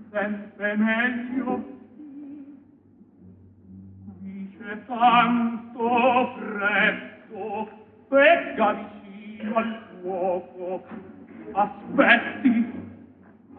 sempre meglio. Qui c'è tanto freddo, pecca vicino al fuoco. Aspetti,